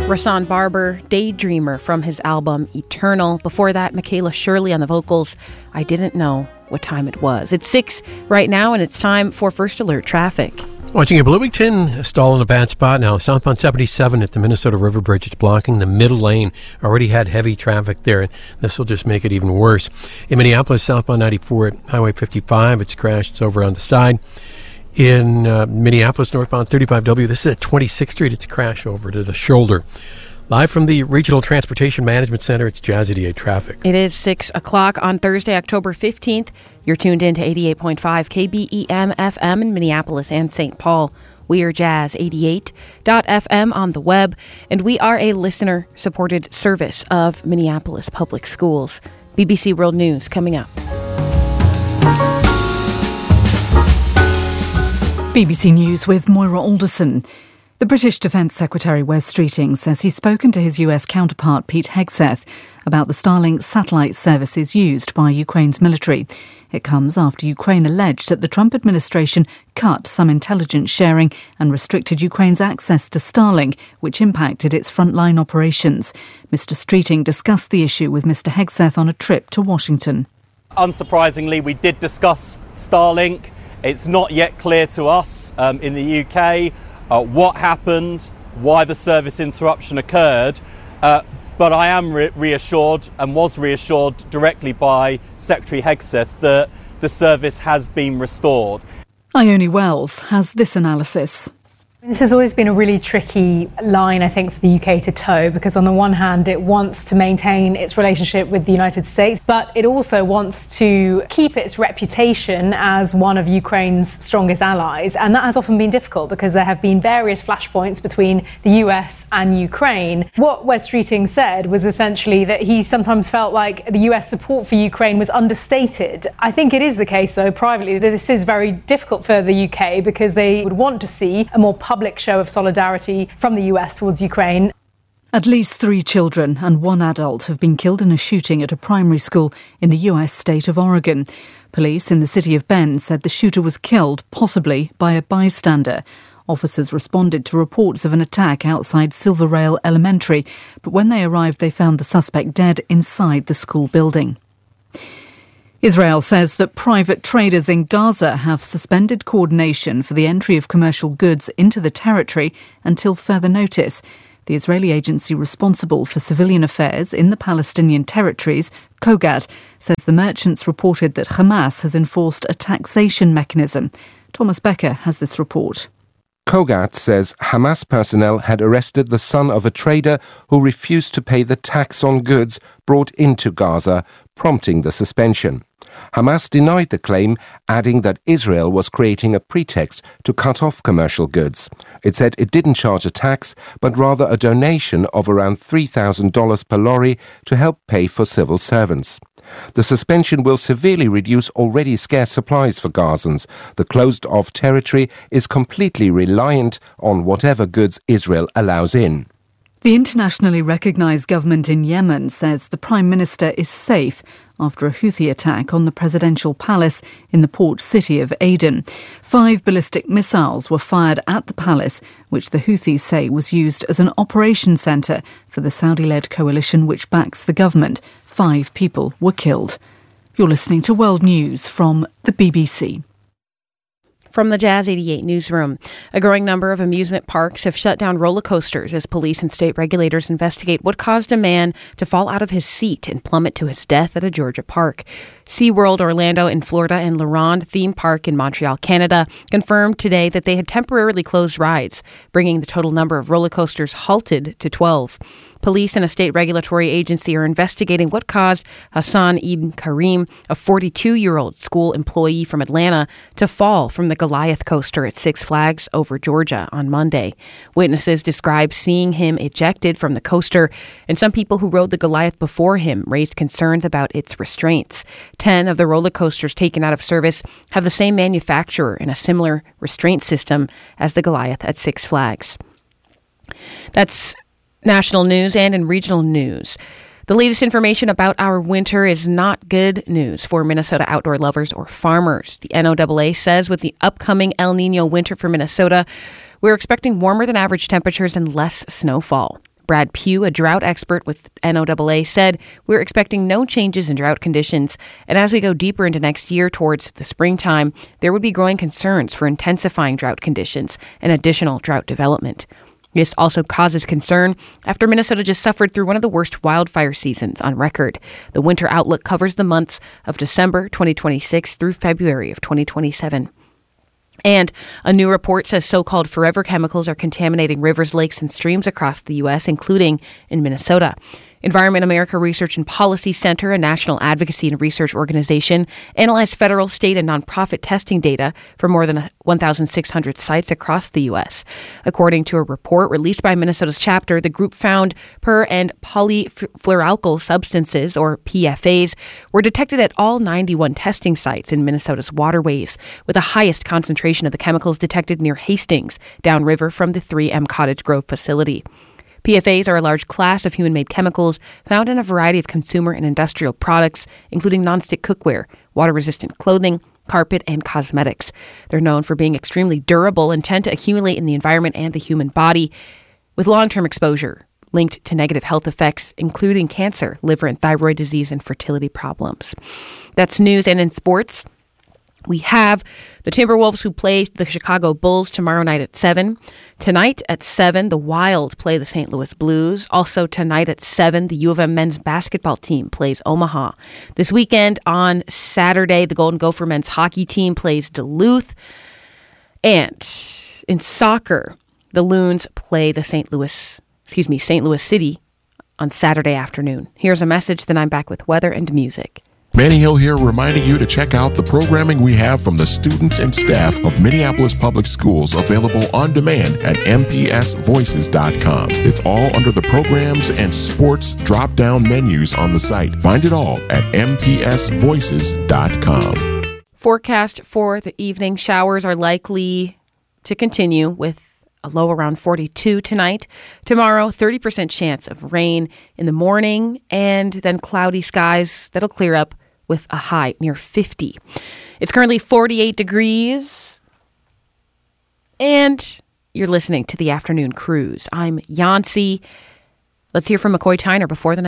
Rahsaan Barber, Daydreamer from his album Eternal. Before that, Michaela Shirley on the vocals, I Didn't Know What Time It Was. It's 6 right now, and it's time for First Alert Traffic. Watching a Bloomington, a stall in a bad spot now. Southbound 77 at the Minnesota River Bridge. It's blocking the middle lane. Already had heavy traffic there, and this will just make it even worse. In Minneapolis, southbound 94 at Highway 55. It's crashed. It's over on the side. In Minneapolis, northbound 35W, this is at 26th Street. It's a crash over to the shoulder. Live from the Regional Transportation Management Center, it's Jazz 88 Traffic. It is 6 o'clock on Thursday, October 15th. You're tuned in to 88.5 KBEM FM in Minneapolis and St. Paul. We are Jazz 88.fm on the web, and we are a listener-supported service of Minneapolis Public Schools. BBC World News coming up. BBC News with Moira Alderson. The British Defence Secretary Wes Streeting says he's spoken to his US counterpart Pete Hegseth about the Starlink satellite services used by Ukraine's military. It comes after Ukraine alleged that the Trump administration cut some intelligence sharing and restricted Ukraine's access to Starlink, which impacted its frontline operations. Mr. Streeting discussed the issue with Mr. Hegseth on a trip to Washington. Unsurprisingly, we did discuss Starlink. It's not yet clear to us in the UK what happened, why the service interruption occurred, but I am reassured and was reassured directly by Secretary Hegseth that the service has been restored. Ione Wells has this analysis. This has always been a really tricky line, I think, for the UK to toe, because on the one hand, it wants to maintain its relationship with the United States, but it also wants to keep its reputation as one of Ukraine's strongest allies. And that has often been difficult because there have been various flashpoints between the US and Ukraine. What Wes Streeting said was essentially that he sometimes felt like the US support for Ukraine was understated. I think it is the case, though, privately, that this is very difficult for the UK because they would want to see a more public show of solidarity from the US towards Ukraine. At least 3 children and 1 adult have been killed in a shooting at a primary school in the US state of Oregon. Police in the city of Bend said the shooter was killed, possibly by a bystander. Officers responded to reports of an attack outside Silver Rail Elementary, but when they arrived they found the suspect dead inside the school building. Israel says that private traders in Gaza have suspended coordination for the entry of commercial goods into the territory until further notice. The Israeli agency responsible for civilian affairs in the Palestinian territories, Kogat, says the merchants reported that Hamas has enforced a taxation mechanism. Thomas Becker has this report. Kogat says Hamas personnel had arrested the son of a trader who refused to pay the tax on goods brought into Gaza, prompting the suspension. Hamas denied the claim, adding that Israel was creating a pretext to cut off commercial goods. It said it didn't charge a tax, but rather a donation of around $3,000 per lorry to help pay for civil servants. The suspension will severely reduce already scarce supplies for Gazans. The closed-off territory is completely reliant on whatever goods Israel allows in. The internationally recognised government in Yemen says the Prime Minister is safe after a Houthi attack on the presidential palace in the port city of Aden. 5 ballistic missiles were fired at the palace, which the Houthis say was used as an operation centre for the Saudi-led coalition which backs the government. 5 people were killed. You're listening to World News from the BBC. From the Jazz 88 newsroom, a growing number of amusement parks have shut down roller coasters as police and state regulators investigate what caused a man to fall out of his seat and plummet to his death at a Georgia park. SeaWorld Orlando in Florida and La Ronde Theme Park in Montreal, Canada, confirmed today that they had temporarily closed rides, bringing the total number of roller coasters halted to 12. Police and a state regulatory agency are investigating what caused Hassan Ibn Karim, a 42-year-old school employee from Atlanta, to fall from the Goliath coaster at Six Flags over Georgia on Monday. Witnesses described seeing him ejected from the coaster, and some people who rode the Goliath before him raised concerns about its restraints. 10 of the roller coasters taken out of service have the same manufacturer and a similar restraint system as the Goliath at Six Flags. That's national news. And in regional news, the latest information about our winter is not good news for Minnesota outdoor lovers or farmers. The NOAA says with the upcoming El Nino winter for Minnesota, we're expecting warmer than average temperatures and less snowfall. Brad Pugh, a drought expert with NOAA, said, "We're expecting no changes in drought conditions, and as we go deeper into next year towards the springtime, there would be growing concerns for intensifying drought conditions and additional drought development." This also causes concern after Minnesota just suffered through one of the worst wildfire seasons on record. The Winter Outlook covers the months of December 2026 through February of 2027. And a new report says so-called forever chemicals are contaminating rivers, lakes, and streams across the U.S., including in Minnesota. Environment America Research and Policy Center, a national advocacy and research organization, analyzed federal, state, and nonprofit testing data for more than 1,600 sites across the U.S. According to a report released by Minnesota's chapter, the group found per- and polyfluoroalkyl substances, or PFAs, were detected at all 91 testing sites in Minnesota's waterways, with the highest concentration of the chemicals detected near Hastings, downriver from the 3M Cottage Grove facility. PFAs are a large class of human-made chemicals found in a variety of consumer and industrial products, including nonstick cookware, water-resistant clothing, carpet, and cosmetics. They're known for being extremely durable and tend to accumulate in the environment and the human body, with long-term exposure linked to negative health effects, including cancer, liver and thyroid disease, and fertility problems. That's news. And in sports, we have the Timberwolves, who play the Chicago Bulls tomorrow night at 7. Tonight at 7, the Wild play the St. Louis Blues. Also tonight at 7, the U of M men's basketball team plays Omaha. This weekend on Saturday, the Golden Gopher men's hockey team plays Duluth. And in soccer, the Loons play the St. Louis City on Saturday afternoon. Here's a message, then I'm back with weather and music. Manny Hill here, reminding you to check out the programming we have from the students and staff of Minneapolis Public Schools, available on demand at mpsvoices.com. It's all under the programs and sports drop-down menus on the site. Find it all at mpsvoices.com. Forecast for the evening: showers are likely to continue with a low around 42 tonight. Tomorrow, 30% chance of rain in the morning, and then cloudy skies that'll clear up with a high near 50. It's currently 48 degrees, and you're listening to the Afternoon Cruise. I'm Yancy. Let's hear from McCoy Tyner before the